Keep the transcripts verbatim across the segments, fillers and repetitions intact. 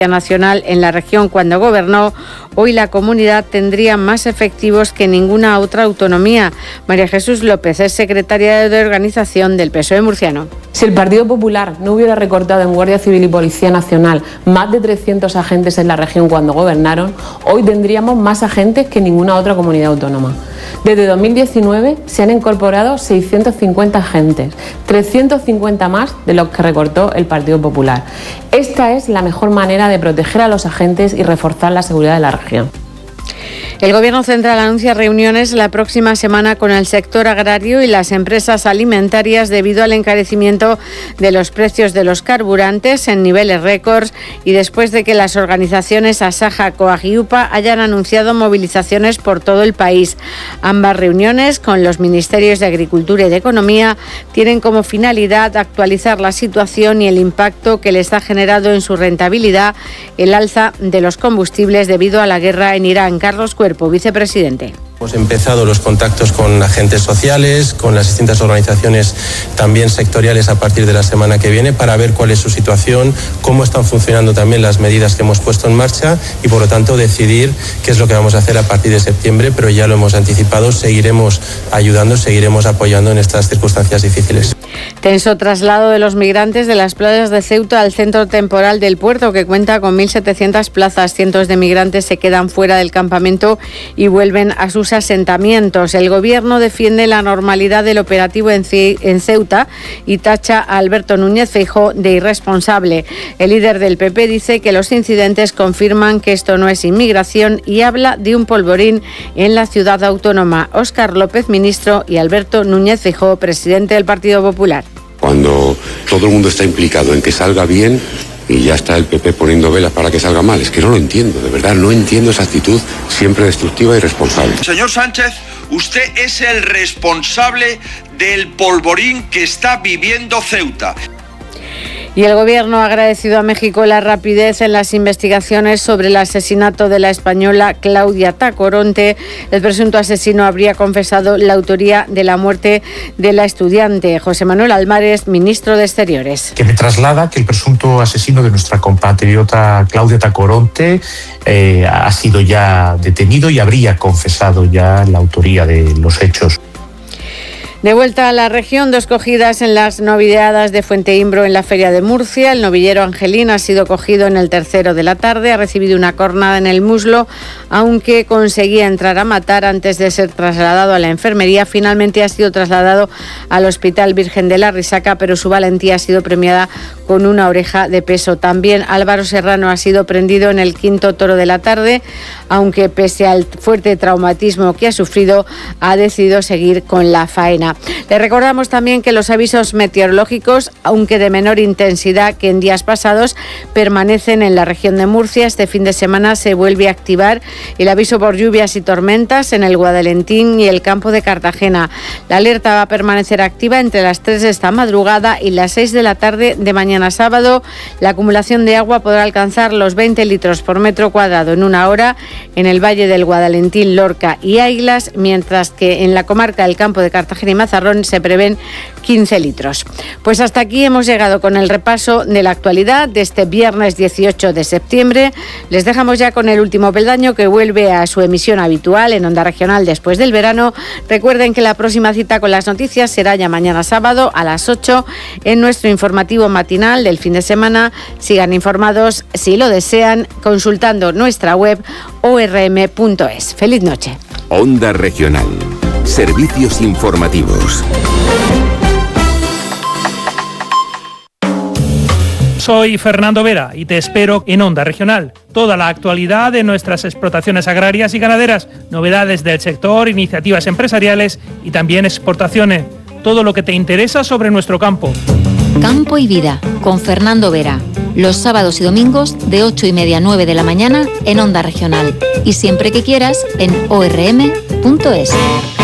Nacional en la región cuando gobernó, hoy la comunidad tendría más efectivos que ninguna otra autonomía. María Jesús López es secretaria de organización del P S O E murciano. Si el Partido Popular no hubiera recortado en Guardia Civil y Policía Nacional más de trescientos agentes en la región cuando gobernaron, hoy tendríamos más agentes que ninguna otra comunidad autónoma. Desde dos mil diecinueve se han incorporado seiscientos cincuenta agentes, trescientos cincuenta más de los que recortó el Partido Popular. Esta es la mejor manera de proteger a los agentes y reforzar la seguridad de la región. El Gobierno central anuncia reuniones la próxima semana con el sector agrario y las empresas alimentarias debido al encarecimiento de los precios de los carburantes en niveles récords y después de que las organizaciones Asaja, Coag y UPA hayan anunciado movilizaciones por todo el país. Ambas reuniones con los Ministerios de Agricultura y de Economía tienen como finalidad actualizar la situación y el impacto que les ha generado en su rentabilidad el alza de los combustibles debido a la guerra en Irán. Carlos Cuerpo, vicepresidente. Hemos empezado los contactos con agentes sociales, con las distintas organizaciones también sectoriales a partir de la semana que viene para ver cuál es su situación, cómo están funcionando también las medidas que hemos puesto en marcha y por lo tanto decidir qué es lo que vamos a hacer a partir de septiembre, pero ya lo hemos anticipado, seguiremos ayudando, seguiremos apoyando en estas circunstancias difíciles. Tenso traslado de los migrantes de las playas de Ceuta al centro temporal del puerto, que cuenta con mil setecientas plazas. Cientos de migrantes se quedan fuera del campamento y vuelven a sus asentamientos. El Gobierno defiende la normalidad del operativo en Ceuta y tacha a Alberto Núñez Feijóo de irresponsable. El líder del P P dice que los incidentes confirman que esto no es inmigración y habla de un polvorín en la ciudad autónoma. Óscar López, ministro, y Alberto Núñez Feijóo, presidente del Partido Popular. Cuando todo el mundo está implicado en que salga bien y ya está el P P poniendo velas para que salga mal, es que no lo entiendo, de verdad, no entiendo esa actitud siempre destructiva y irresponsable. Señor Sánchez, usted es el responsable del polvorín que está viviendo Ceuta. Y el Gobierno ha agradecido a México la rapidez en las investigaciones sobre el asesinato de la española Claudia Tacoronte. El presunto asesino habría confesado la autoría de la muerte de la estudiante. José Manuel Almares, ministro de Exteriores. Que me traslada que el presunto asesino de nuestra compatriota Claudia Tacoronte eh, ha sido ya detenido y habría confesado ya la autoría de los hechos. De vuelta a la región, dos cogidas en las novilladas de Fuente Imbro en la Feria de Murcia. El novillero Angelín ha sido cogido en el tercero de la tarde, ha recibido una cornada en el muslo, aunque conseguía entrar a matar antes de ser trasladado a la enfermería. Finalmente ha sido trasladado al Hospital Virgen de la Risaca, pero su valentía ha sido premiada con una oreja de peso. También Álvaro Serrano ha sido prendido en el quinto toro de la tarde, aunque pese al fuerte traumatismo que ha sufrido, ha decidido seguir con la faena. Le recordamos también que los avisos meteorológicos, aunque de menor intensidad que en días pasados, permanecen en la región de Murcia. Este fin de semana se vuelve a activar el aviso por lluvias y tormentas en el Guadalentín y el campo de Cartagena. La alerta va a permanecer activa entre las tres de esta madrugada y las seis de la tarde de mañana sábado. La acumulación de agua podrá alcanzar los veinte litros por metro cuadrado en una hora en el valle del Guadalentín, Lorca y Águilas, mientras que en la comarca del campo de Cartagena y Mazarrón se prevén quince litros. Pues hasta aquí hemos llegado con el repaso de la actualidad de este viernes dieciocho de septiembre. Les dejamos ya con el último peldaño, que vuelve a su emisión habitual en Onda Regional después del verano. Recuerden que la próxima cita con las noticias será ya mañana sábado a las ocho en nuestro informativo matinal del fin de semana. Sigan informados, si lo desean, consultando nuestra web o r m punto es. Feliz noche. Onda Regional. Servicios informativos. Soy Fernando Vera y te espero en Onda Regional. Toda la actualidad de nuestras explotaciones agrarias y ganaderas, novedades del sector, iniciativas empresariales y también exportaciones. Todo lo que te interesa sobre nuestro campo. Campo y Vida, con Fernando Vera. Los sábados y domingos de ocho y media a nueve de la mañana en Onda Regional. Y siempre que quieras en o r m punto es.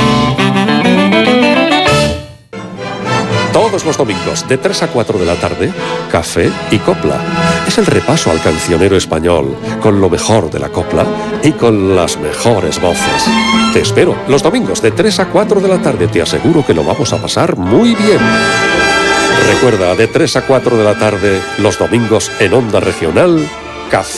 Todos los domingos de tres a cuatro de la tarde, Café y Copla. Es el repaso al cancionero español, con lo mejor de la copla y con las mejores voces. Te espero los domingos de tres a cuatro de la tarde, te aseguro que lo vamos a pasar muy bien. Recuerda, de tres a cuatro de la tarde, los domingos en Onda Regional, Café